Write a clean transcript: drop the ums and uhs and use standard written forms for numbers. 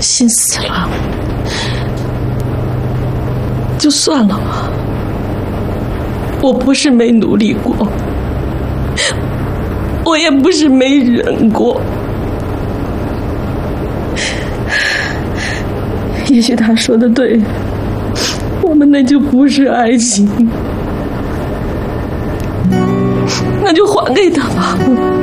心死了，就算了吧。我不是没努力过，我也不是没忍过。也许他说的对，我们那就不是爱情，那就还给他吧。